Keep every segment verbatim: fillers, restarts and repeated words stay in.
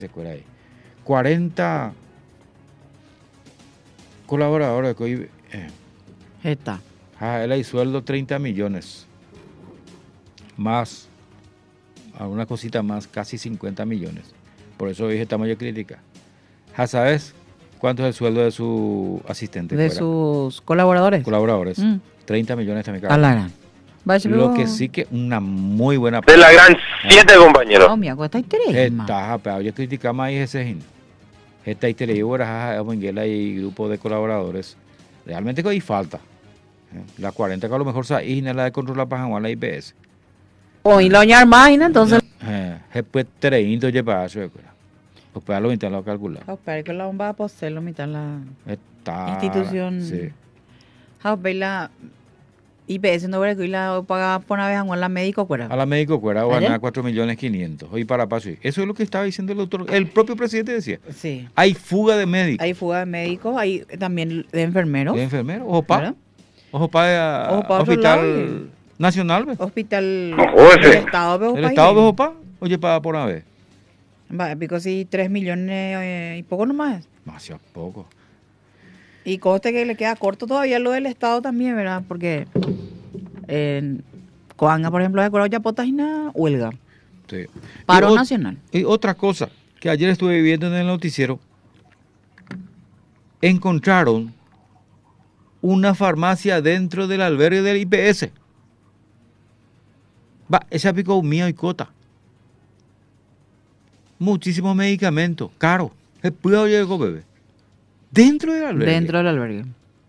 escuela ahí. cuarenta colaboradores que hoy eh, Está. ah, él hay sueldo treinta millones. Más, alguna cosita más, casi cincuenta millones. Por eso hoy estamos ya crítica. ¿Ya sabes cuánto es el sueldo de su asistente? De fuera? sus colaboradores. Colaboradores. Mm. treinta millones también A cada la uno. gran. Vaya, Lo pero- que sí que una muy buena... De la gran siete, compañero. Oh, mi agua está interés. Está, pero yo criticamos ahí ese hin. Esta historia y grupo de colaboradores. Realmente que hay falta. ¿eh? La cuarenta que a lo mejor se isna la de controlar para la I P S. Hoy lo añar más, entonces. Eh, después treinta lleva eso. Después a lo mitad lo calcular. Espera que la bomba a poseer lo mitad la Está. institución. Sí. Ah, ve la I P S no veré que la paga por una vez a la médico fuera. A la médico fuera ¿Ayer? ganar cuatro millones quinientos. Hoy para paso. Eso es lo que estaba diciendo el doctor. El propio presidente decía. Sí. Hay fuga de médicos. Hay fuga de médicos, hay también de enfermeros. De enfermeros. Ojo pa. ¿verdad? Ojo pa. Ojo pa otro Hospital lado y- Nacional. ¿ve? Hospital Ojo, ese. del Estado de El Opa, Estado y- de Opa. Oye, para por una vez. Va, pico sí, tres millones eh, y poco nomás. Demasiado poco. Y conste que le queda corto todavía lo del Estado también, ¿verdad? Porque en Coanga, por ejemplo, de Corao Yapotas y nada, huelga. Sí. Paro Y o- nacional. Y otra cosa que ayer estuve viendo en el noticiero, encontraron una farmacia dentro del albergue del I P S. Va, esa picó mío y cota. Muchísimos medicamentos, caro. El pueblo llegó, bebé. Dentro del albergue. Dentro del albergue.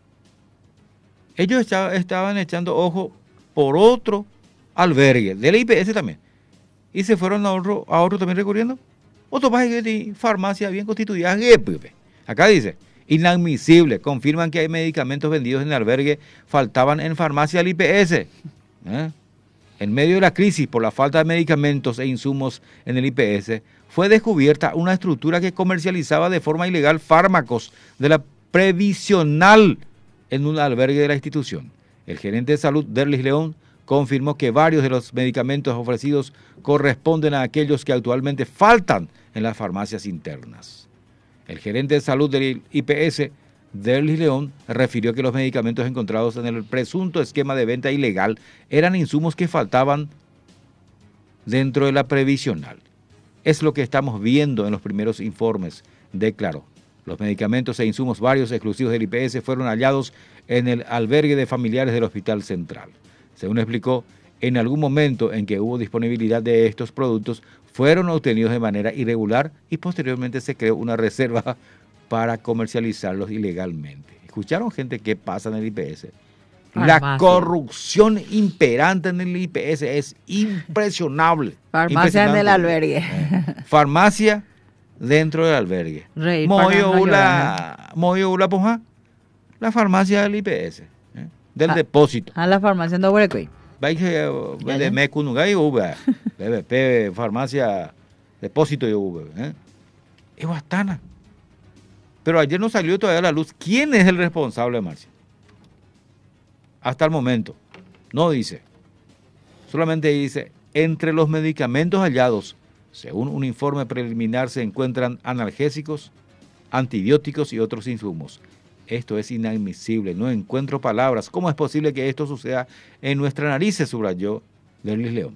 Ellos estaba- estaban echando ojo por otro albergue, del I P S también. Y se fueron a otro, a otro también recurriendo. Otro país de farmacia bien constituida. Acá dice, inadmisible. Confirman que hay medicamentos vendidos en el albergue, faltaban en farmacia del I P S. ¿Eh? En medio de la crisis por la falta de medicamentos e insumos en el I P S, fue descubierta una estructura que comercializaba de forma ilegal fármacos de la previsional en un albergue de la institución. El gerente de salud, Derlis León, confirmó que varios de los medicamentos ofrecidos corresponden a aquellos que actualmente faltan en las farmacias internas. El gerente de salud del I P S, Derlis León, refirió que los medicamentos encontrados en el presunto esquema de venta ilegal eran insumos que faltaban dentro de la previsional. Es lo que estamos viendo en los primeros informes, declaró. Los medicamentos e insumos varios exclusivos del I P S fueron hallados en el albergue de familiares del Hospital Central. Según explicó, en algún momento en que hubo disponibilidad de estos productos, fueron obtenidos de manera irregular y posteriormente se creó una reserva para comercializarlos ilegalmente. ¿Escucharon, gente, qué pasa en el I P S? La Farmacia. corrupción imperante en el I P S es impresionable. Farmacia en el Impresionante. albergue. Eh, Farmacia dentro del albergue. Rey, Moyo Fernando Ula, Moyo Ula Ponja, la farmacia del I P S, eh, del Ah. depósito. A la farmacia en Dobuecoy. Vai que Ya, de ya. Mecunugay Uba, B B P, farmacia, depósito de Uba. ¿eh? Es Guastana. Pero ayer no salió todavía a la luz. ¿Quién es el responsable, Marcia? Hasta el momento. No dice. Solamente dice, entre los medicamentos hallados, según un informe preliminar, se encuentran analgésicos, antibióticos y otros insumos. Esto es inadmisible, no encuentro palabras. ¿Cómo es posible que esto suceda en nuestra nariz?, subrayó Derlis León.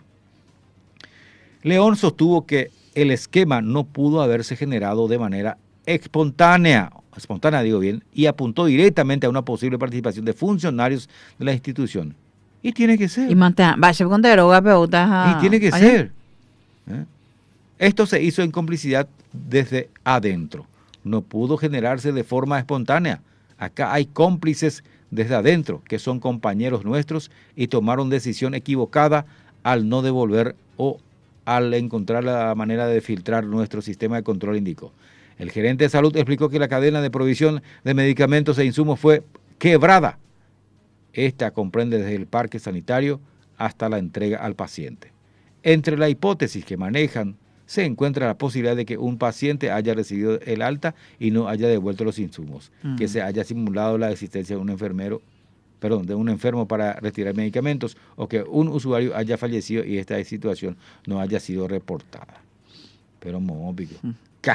León sostuvo que el esquema no pudo haberse generado de manera espontánea, espontánea digo bien, y apuntó directamente a una posible participación de funcionarios de la institución. Y tiene que ser. Y mantea, vaya con droga, peuta. Y tiene que ser. ¿eh? Esto se hizo en complicidad desde adentro. No pudo generarse de forma espontánea. Acá hay cómplices desde adentro, que son compañeros nuestros y tomaron decisión equivocada al no devolver o al encontrar la manera de filtrar nuestro sistema de control, indicó. El gerente de salud explicó que la cadena de provisión de medicamentos e insumos fue quebrada. Esta comprende desde el parque sanitario hasta la entrega al paciente. Entre la hipótesis que manejan se encuentra la posibilidad de que un paciente haya recibido el alta y no haya devuelto los insumos, uh-huh. que se haya simulado la existencia de un enfermero, perdón, de un enfermo para retirar medicamentos, o que un usuario haya fallecido y esta situación no haya sido reportada. Pero mópico. Mm.